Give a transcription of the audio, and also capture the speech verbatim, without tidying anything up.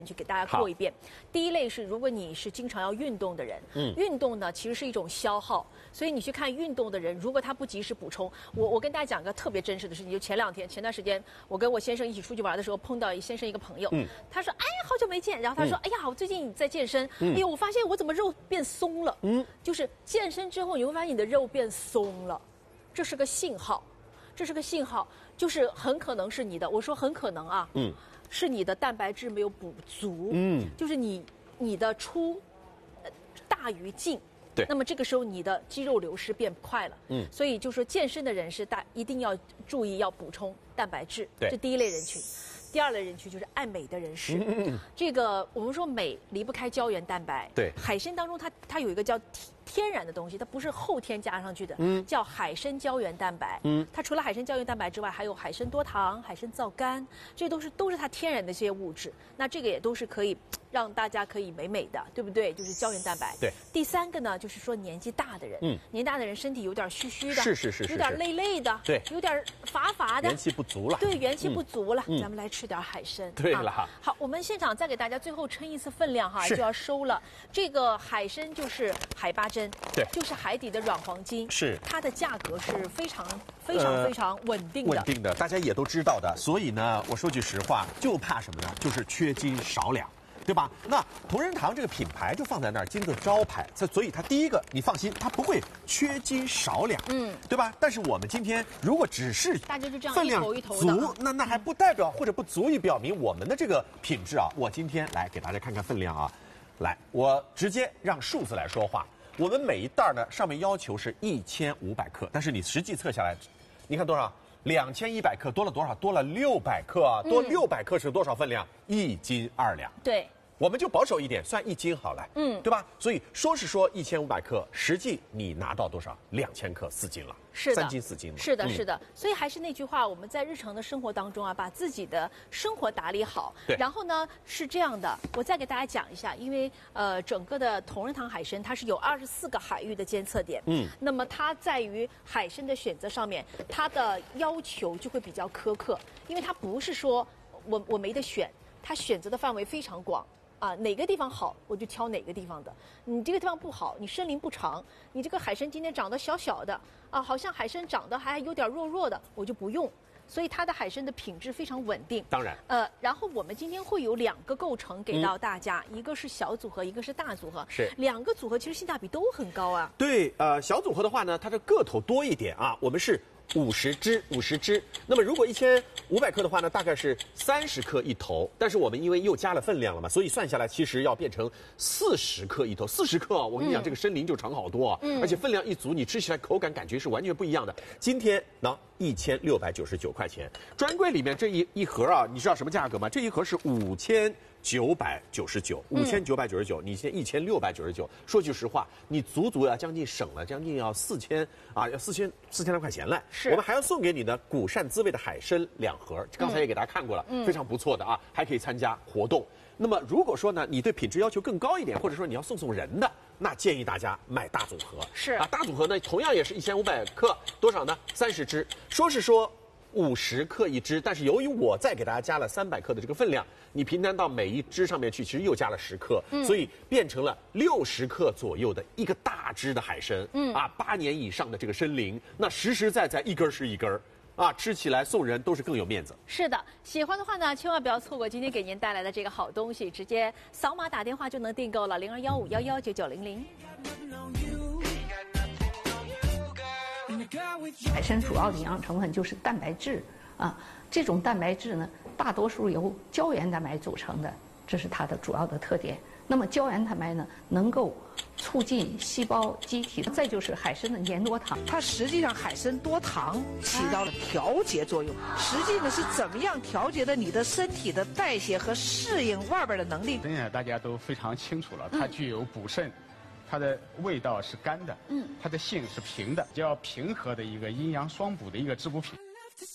去给大家过一遍。第一类是，如果你是经常要运动的人，嗯，运动呢其实是一种消耗，所以你去看运动的人，如果他不及时补充，我我跟大家讲个特别真实的事情，就前两天前段时间，我跟我先生一起出去玩的时候，碰到一先生一个朋友，嗯，他说，哎呀，好久没见，然后他说，嗯、哎呀，我最近在健身，嗯、哎呦，我发现我怎么肉变松了，嗯，就是健身之后你会发现你的肉变松了，这是个信号，这是个信号，就是很可能是你的，我说很可能啊，嗯。是你的蛋白质没有补足，嗯，就是你你的出大于进， 对， 那么这个时候你的肌肉流失变快了，嗯，所以就说健身的人是大一定要注意要补充蛋白质， 对， 这第一类人群。第二类人群就是爱美的人士，嗯、这个我们说美离不开胶原蛋白， 对， 海参当中它它有一个叫天然的东西，它不是后天加上去的，嗯，叫海参胶原蛋白，嗯，它除了海参胶原蛋白之外，还有海参多糖、海参皂苷，这都是都是它天然的这些物质，那这个也都是可以让大家可以美美的，对不对？就是胶原蛋白。 对。 第三个呢，就是说年纪大的人，嗯，年纪大的人身体有点虚虚的， 是是是是， 有点累累的， 对， 有点乏乏的， 元气不足了， 对，元气不足了，嗯、咱们来吃点海参。 对了、 啊，好，我们现场再给大家最后称一次分量哈，就要收了。这个海参就是海八珍， 对， 就是海底的软黄金， 是它的价格是非常非常非常稳定的， 稳定的，大家也都知道的。所以呢，我说句实话，就怕什么呢？就是缺斤少两。对吧？那同仁堂这个品牌就放在那儿，金字招牌，所以它第一个你放心，它不会缺斤少两，嗯，对吧？但是我们今天如果只是大家就这样分量一头一头足，那那还不代表或者不足以表明我们的这个品质啊。我今天来给大家看看分量啊，来，我直接让数字来说话。我们每一袋呢上面要求是一千五百克，但是你实际测下来，你看多少？两千一百克多了多少？多了六百克啊！多六百克是多少分量？一斤二两。 对， 我们就保守一点，算一斤好了。嗯，对吧？所以说是说一千五百克，实际你拿到多少？两千克，四斤了。 是的， 三斤四斤了。 是的，是的。嗯、所以还是那句话，我们在日常的生活当中啊，把自己的生活打理好。 对。 然后呢，是这样的，我再给大家讲一下，因为呃，整个的同仁堂海参它是有二十四个海域的监测点。嗯。那么它在于海参的选择上面，它的要求就会比较苛刻，因为它不是说我我没得选，它选择的范围非常广。啊，哪个地方好，我就挑哪个地方的。你这个地方不好，你参林不长，你这个海参今天长得小小的，啊，好像海参长得还有点弱弱的，我就不用。所以它的海参的品质非常稳定。 当然。 呃，然后我们今天会有两个构成给到大家，嗯、一个是小组合，一个是大组合。 是。 两个组合其实性价比都很高啊。 对，呃，小组合的话呢，它的个头多一点啊，我们是五十只，五十只。那么如果一千五百克的话呢，大概是三十克一头。但是我们因为又加了分量了嘛，所以算下来其实要变成四十克一头。四十克，我跟你讲，嗯、这个参林就长好多啊。嗯。而且分量一足，你吃起来口感感觉是完全不一样的。今天呢，一千六百九十九块钱。专柜里面这一一盒啊，你知道什么价格吗？这一盒是五千九百九十九，五千九百九十九，你现在一千六百九十九。说句实话，你足足要将近省了将近要四千啊，要四千四千来块钱来。 是。 我们还要送给你呢古善滋味的海参两盒，刚才也给大家看过了，嗯、非常不错的啊，还可以参加活动。那么如果说呢，你对品质要求更高一点，或者说你要送送人的，那建议大家买大组合。 是啊，大组合呢同样也是一千五百克，多少呢？三十只。说是说五十克一只，但是由于我再给大家加了三百克的这个分量，你平摊到每一只上面去，其实又加了十克，嗯、所以变成了六十克左右的一个大只的海参，嗯啊，八年以上的这个参林，那实实在在一根是一根。啊，吃起来送人都是更有面子。 是的，喜欢的话呢，千万不要错过今天给您带来的这个好东西，直接扫码打电话就能订购了，零二幺五幺幺九九零零。 海参主要的营养成分就是蛋白质啊，这种蛋白质呢，大多数由胶原蛋白组成的，这是它的主要的特点。那么胶原蛋白呢，能够促进细胞机体，再就是海参的粘多糖。 它实际上海参多糖起到了调节作用，实际呢是怎么样调节的你的身体的代谢和适应外边的能力？ 现在大家都非常清楚了，它具有补肾。嗯，它的味道是甘的，嗯，它的性是平的，比较平和的一个阴阳双补的一个滋补品。